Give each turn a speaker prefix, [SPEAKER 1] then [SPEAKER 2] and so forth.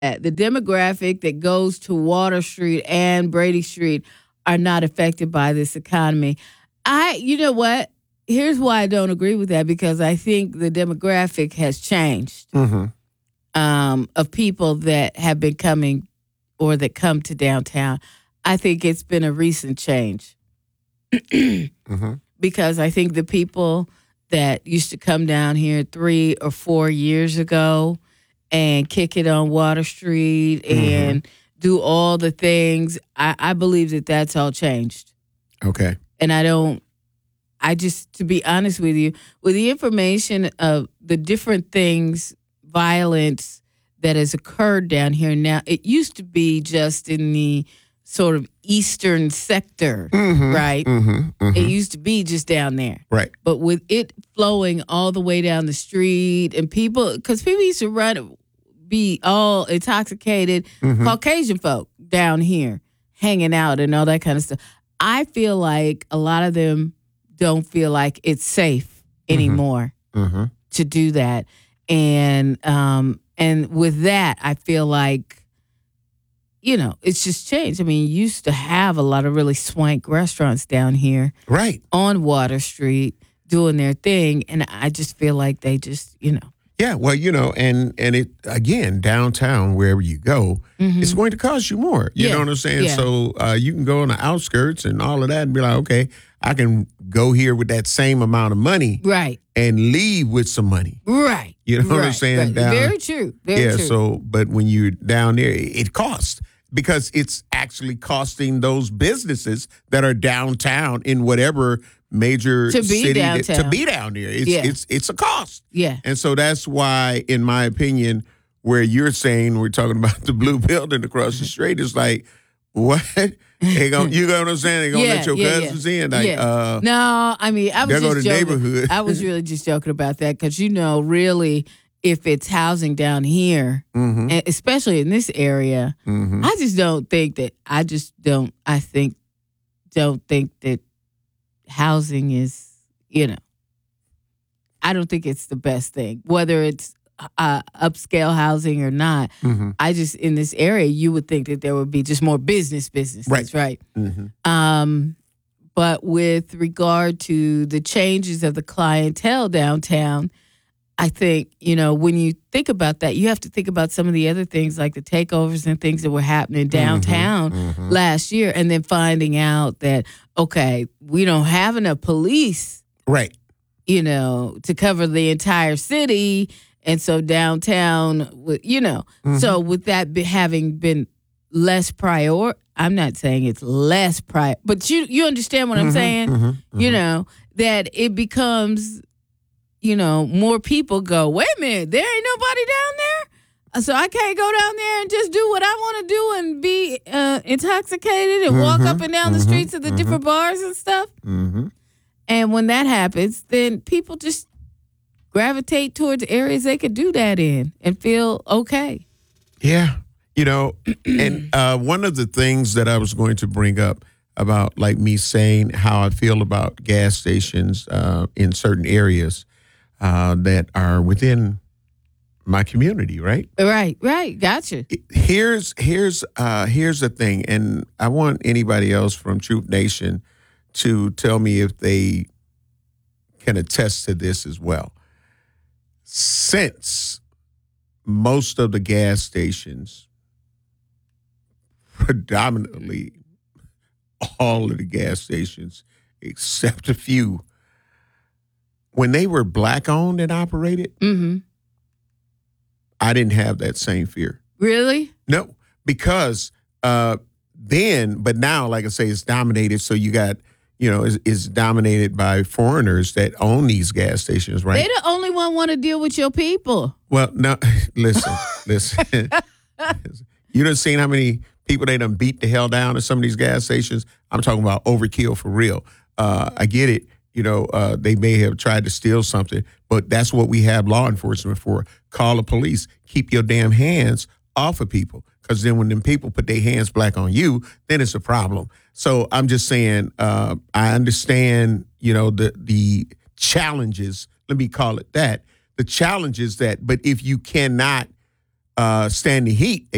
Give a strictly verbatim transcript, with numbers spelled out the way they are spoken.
[SPEAKER 1] The demographic that goes to Water Street and Brady Street are not affected by this economy. I, you know what? Here's why I don't agree with that, because I think the demographic has changed
[SPEAKER 2] Mm-hmm.
[SPEAKER 1] um, of people that have been coming or that come to downtown. I think it's been a recent change
[SPEAKER 2] Mm-hmm.
[SPEAKER 1] because I think the people that used to come down here three or four years ago and kick it on Water Street and mm-hmm. do all the things, I, I believe that that's all changed.
[SPEAKER 2] Okay.
[SPEAKER 1] And I don't, I just, to be honest with you, with the information of the different things, violence that has occurred down here now, it used to be just in the sort of eastern sector,
[SPEAKER 2] mm-hmm.
[SPEAKER 1] right?
[SPEAKER 2] Mm-hmm. Mm-hmm.
[SPEAKER 1] It used to be just down there.
[SPEAKER 2] Right.
[SPEAKER 1] But with it flowing all the way down the street and people, because people used to run, be all intoxicated, mm-hmm. Caucasian folk down here hanging out and all that kind of stuff. I feel like a lot of them don't feel like it's safe anymore
[SPEAKER 2] mm-hmm.
[SPEAKER 1] to do that. And um, and with that, I feel like, you know, it's just changed. I mean, you used to have a lot of really swank restaurants down here.
[SPEAKER 2] Right.
[SPEAKER 1] On Water Street doing their thing. And I just feel like they just, you know.
[SPEAKER 2] Yeah, well, you know, and and it, again, downtown, wherever you go, mm-hmm. it's going to cost you more. You
[SPEAKER 1] yeah.
[SPEAKER 2] know what I'm saying?
[SPEAKER 1] Yeah.
[SPEAKER 2] So uh, you can go on the outskirts and all of that and be like, okay, I can go here with that same amount of money.
[SPEAKER 1] Right.
[SPEAKER 2] And leave with some money.
[SPEAKER 1] Right.
[SPEAKER 2] You know
[SPEAKER 1] right.
[SPEAKER 2] what I'm saying?
[SPEAKER 1] Right.
[SPEAKER 2] Down,
[SPEAKER 1] Very true. Very
[SPEAKER 2] yeah,
[SPEAKER 1] true.
[SPEAKER 2] so, but when you're down there, it costs. Because it's actually costing those businesses that are downtown in whatever major
[SPEAKER 1] to be
[SPEAKER 2] city
[SPEAKER 1] downtown.
[SPEAKER 2] that, to be down there. It's
[SPEAKER 1] yeah.
[SPEAKER 2] it's it's a cost.
[SPEAKER 1] Yeah.
[SPEAKER 2] And so that's why, in my opinion, where you're saying we're talking about the blue building across the street, it's like, what? They gonna, you know what I'm saying? They're gonna
[SPEAKER 1] yeah,
[SPEAKER 2] let your
[SPEAKER 1] yeah,
[SPEAKER 2] cousins
[SPEAKER 1] yeah.
[SPEAKER 2] in. Like,
[SPEAKER 1] yeah.
[SPEAKER 2] uh,
[SPEAKER 1] no, I mean, I was
[SPEAKER 2] go
[SPEAKER 1] just
[SPEAKER 2] to
[SPEAKER 1] joking.
[SPEAKER 2] neighborhood.
[SPEAKER 1] I was really just joking about that because, you know, really, if it's housing down here,
[SPEAKER 2] mm-hmm.
[SPEAKER 1] and especially in this area,
[SPEAKER 2] mm-hmm.
[SPEAKER 1] I just don't think that, I just don't, I think, don't think that housing is, you know, I don't think it's the best thing, whether it's uh, upscale housing or not.
[SPEAKER 2] Mm-hmm.
[SPEAKER 1] I just, in this area, you would think that there would be just more business businesses,
[SPEAKER 2] right?
[SPEAKER 1] right?
[SPEAKER 2] Mm-hmm.
[SPEAKER 1] Um, but with regard to the changes of the clientele downtown, I think, you know, when you think about that, you have to think about some of the other things like the takeovers and things that were happening downtown
[SPEAKER 2] mm-hmm, mm-hmm.
[SPEAKER 1] last year, and then finding out that, okay, we don't have enough police,
[SPEAKER 2] right?
[SPEAKER 1] You know, to cover the entire city, and so downtown, you know, mm-hmm. so with that be, having been less prior, I'm not saying it's less prior, but you you understand what
[SPEAKER 2] mm-hmm,
[SPEAKER 1] I'm saying,
[SPEAKER 2] mm-hmm, mm-hmm.
[SPEAKER 1] you know, that it becomes. You know, more people go, wait a minute, there ain't nobody down there? So I can't go down there and just do what I want to do and be uh, intoxicated and mm-hmm, walk up and down mm-hmm, the streets of the mm-hmm. different bars and stuff?
[SPEAKER 2] Mm-hmm.
[SPEAKER 1] And when that happens, then people just gravitate towards areas they could do that in and feel okay.
[SPEAKER 2] Yeah. You know, and uh, one of the things that I was going to bring up about, like me saying how I feel about gas stations uh, in certain areas, Uh, that are within my community, right?
[SPEAKER 1] Right, right. Gotcha.
[SPEAKER 2] Here's here's uh, here's the thing, and I want anybody else from Truth Nation to tell me if they can attest to this as well. Since most of the gas stations, predominantly all of the gas stations, except a few, when they were black owned and operated,
[SPEAKER 1] mm-hmm.
[SPEAKER 2] I didn't have that same fear.
[SPEAKER 1] Really?
[SPEAKER 2] No, because uh, then, but now, like I say, it's dominated. So you got, you know, it's, it's dominated by foreigners that own these gas stations, right?
[SPEAKER 1] They the only one want to deal with your people.
[SPEAKER 2] Well, no, listen, listen. You done seen how many people they done beat the hell down at some of these gas stations? I'm talking about overkill for real. Uh, I get it. You know, uh, they may have tried to steal something, but that's what we have law enforcement for. Call the police. Keep your damn hands off of people, because then when them people put their hands black on you, then it's a problem. So I'm just saying, uh, I understand, you know, the the challenges, let me call it that, the challenges that, but if you cannot uh, stand the heat,